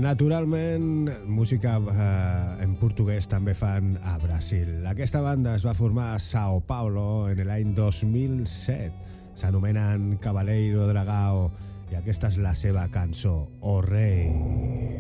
naturalment, música en portuguès també fan a Brasil. Aquesta banda es va formar a Sao Paulo en l'any 2007. S'anomenen Cavaleiro Dragao i aquesta és la seva cançó, O Rei.